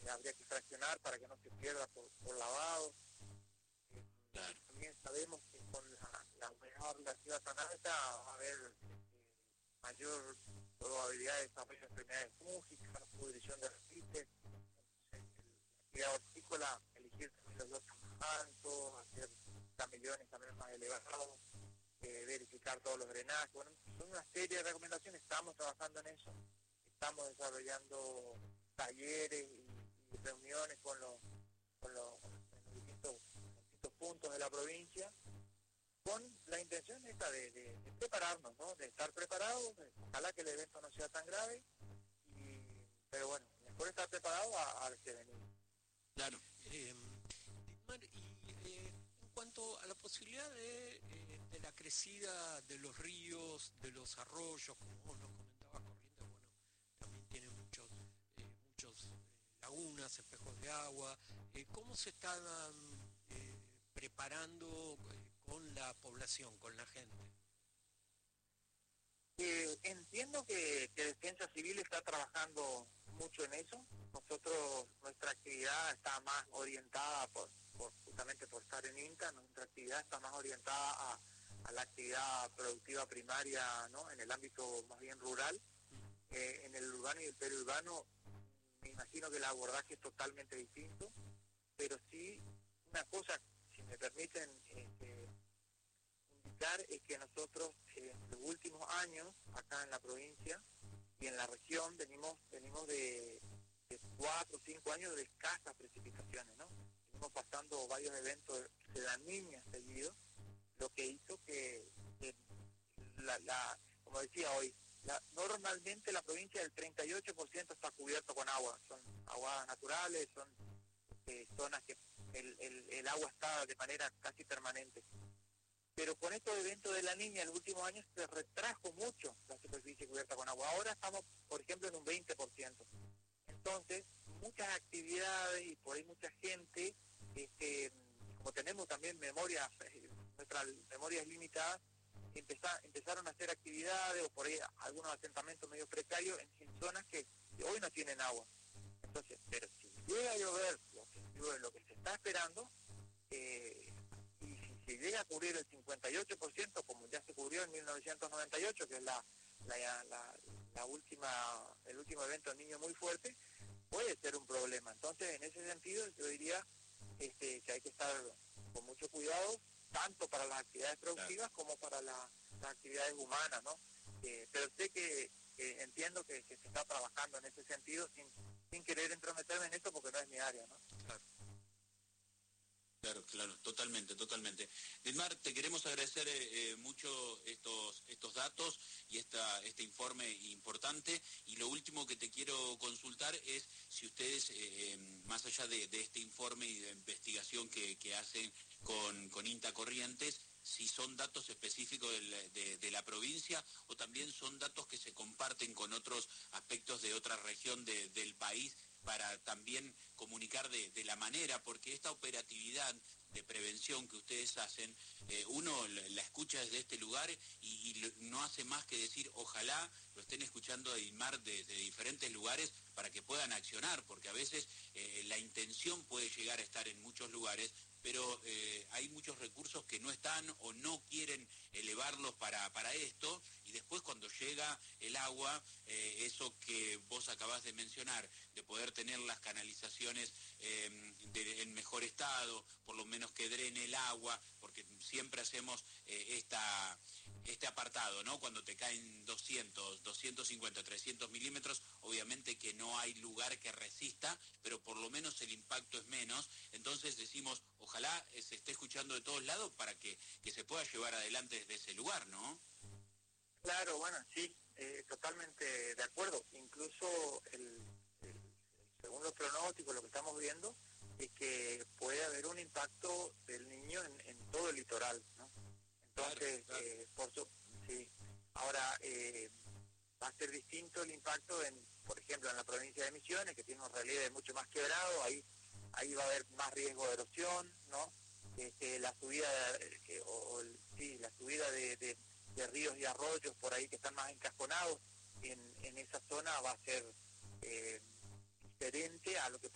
habría que fraccionar para que no se pierda por lavado. Claro. También sabemos que con la humedad relativa tan alta va a haber mayor probabilidad de desarrollo de enfermedades fúngicas, pudrición de raíces. Entonces, la actividad hortícola, elegir también los lotes más altos, hacer camellones también más elevados, verificar todos los drenajes. Bueno, son una serie de recomendaciones, estamos trabajando en eso, estamos desarrollando talleres y reuniones con los distintos puntos de la provincia, con la intención esta de prepararnos, ¿no? De estar preparados, ojalá que el evento no sea tan grave, pero bueno, mejor estar preparado al que venir. Claro. Dietmar, y en cuanto a la posibilidad de la crecida de los ríos, de los arroyos, como vos nos comentabas, Corrientes, bueno, también tiene muchos lagunas, espejos de agua. ¿Cómo se están preparando con la población, con la gente? Entiendo que Defensa Civil está trabajando mucho en eso. Nosotros, nuestra actividad está más orientada justamente por estar en INTA, nuestra actividad está más orientada a la actividad productiva primaria, ¿no? En el ámbito más bien rural. En el urbano y el periurbano me imagino que el abordaje es totalmente distinto, pero sí una cosa, si me permiten indicar, es que nosotros en los últimos años, acá en la provincia y en la región, venimos de 4 o 5 años de escasas precipitaciones, ¿no? Venimos pasando varios eventos de la niña seguidos, lo que hizo que como decía hoy, normalmente la provincia del 38% está cubierto con agua, son aguas naturales, son zonas que el agua está de manera casi permanente. Pero con estos eventos de la niña en los últimos años se retrajo mucho la superficie cubierta con agua. Ahora estamos, por ejemplo, en un 20%. Entonces, muchas actividades y por ahí mucha gente, como tenemos también memoria, nuestra memoria es limitada, empezaron a hacer actividades o por ahí algunos asentamientos medio precarios en zonas que hoy no tienen agua. Entonces, pero si llega a llover lo que se está esperando, y si se llega a cubrir el 58%, como ya se cubrió en 1998, que es el último evento de niño muy fuerte, puede ser un problema. Entonces, en ese sentido, yo diría que hay que estar con mucho cuidado, tanto para las actividades productivas como para las actividades humanas, ¿no? Pero sé que entiendo que se está trabajando en ese sentido sin querer entrometerme en esto porque no es mi área, ¿no? Claro, totalmente. Dietmar, te queremos agradecer mucho estos datos y este informe importante, y lo último que te quiero consultar es si ustedes, más allá de este informe y de investigación que hacen con INTA Corrientes, si son datos específicos de la provincia o también son datos que se comparten con otros aspectos de otra región del país, para también comunicar de la manera, porque esta operatividad de prevención que ustedes hacen, uno la escucha desde este lugar y no hace más que decir, ojalá lo estén escuchando de Dietmar de diferentes lugares para que puedan accionar, porque a veces la intención puede llegar a estar en muchos lugares, pero hay muchos recursos que no están o no quieren elevarlos para esto, y después cuando llega el agua, eso que vos acabás de mencionar, de poder tener las canalizaciones en mejor estado, por lo menos que drene el agua, porque siempre hacemos este apartado, ¿no? Cuando te caen 200, 250, 300 milímetros, obviamente que no hay lugar que resista, pero por lo menos el impacto es menos. Entonces decimos, ojalá se esté escuchando de todos lados para que se pueda llevar adelante desde ese lugar, ¿no? Claro, bueno, sí, totalmente de acuerdo. Incluso según los pronósticos, lo que estamos viendo es que puede haber un impacto del niño en todo el litoral, ¿no? Entonces, claro. Sí. Ahora, va a ser distinto el impacto por ejemplo, en la provincia de Misiones, que tiene un relieve mucho más quebrado, ahí va a haber más riesgo de erosión, ¿no? La subida, la subida de ríos y arroyos por ahí que están más encasconados en esa zona va a ser diferente a lo que